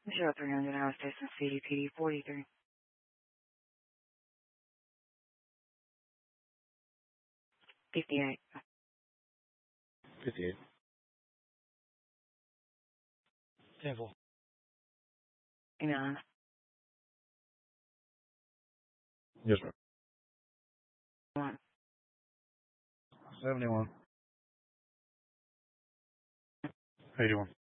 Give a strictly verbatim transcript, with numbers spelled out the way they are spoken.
Zero three hundred House Station C D P D forty-three. Fifty-eight. fifty-eight. ten four. Nine. Yes, sir. One. seventy-one. eighty-one.